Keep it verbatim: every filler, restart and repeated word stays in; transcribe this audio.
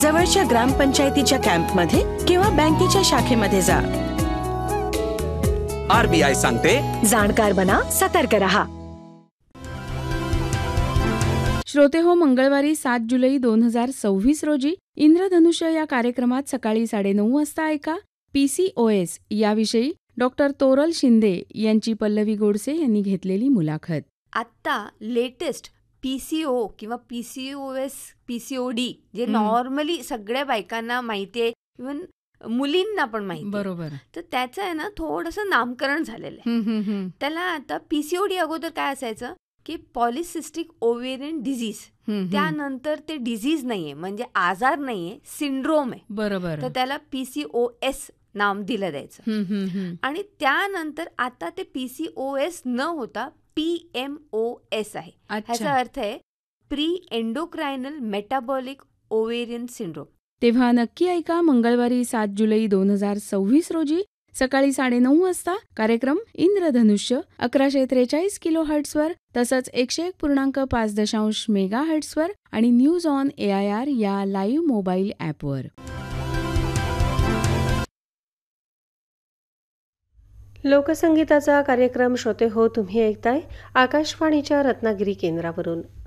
जवळच्या ग्रामपंचायतीच्या कॅम्पमध्ये किंवा बँकेच्या शाखेमध्ये जा. आरबीआय सांगते, जाणकार बना, सतर्क रहा. श्रोते हो, मंगळवारी सात जुलै दोन हजार सव्वीस रोजी इंद्रधनुष्य या कार्यक्रमात सकाळी साडेनऊ वाजता ऐका पीसीओएस याविषयी डॉक्टर तोरल शिंदे यांची पल्लवी गोडसे यांनी घेतलेली मुलाखत. आत्ता लेटेस्ट पीसीओ किंवा पीसीओएस पीसीओडी जे नॉर्मली सगळ्या बायकांना माहिती आहे, इव्हन मुलींना पण माहिती, बरोबर, तर त्याचं आहे ना थोडंसं नामकरण झालेलं आहे. त्याला आता पीसीओडी अगोदर काय असायचं की पॉलिसिस्टिक ओव्हेरियन डिझीज, त्यानंतर ते डिझीज नाहीये म्हणजे आजार नाहीये, सिंड्रोम आहे, बरोबर, तर त्याला पीसीओएस नाम दिलं द्यायचं. आणि त्यानंतर आता ते पीसीओएस न होता पीएमओएस आहे. ह्याचा अर्थ आहे प्री एंडोक्रायनल मेटाबॉलिक ओव्हेरियन सिंड्रोम. तेव्हा नक्की ऐका मंगळवारी सात जुलै दोन हजार सव्वीस रोजी सकाळी साडेनऊ वाजता कार्यक्रम इंद्रधनुष्य अकराशे त्रेचाळीस किलो हर्ट्सवर, तसंच एकशे एक पूर्णांक पाच दशांश मेगा हर्ट्सवर आणि news on A I R या लाईव्ह मोबाईल ॲपवर. लोकसंगीताचा कार्यक्रम श्रोते हो तुम्ही ऐकताय आकाशवाणीच्या रत्नागिरी केंद्रावरून.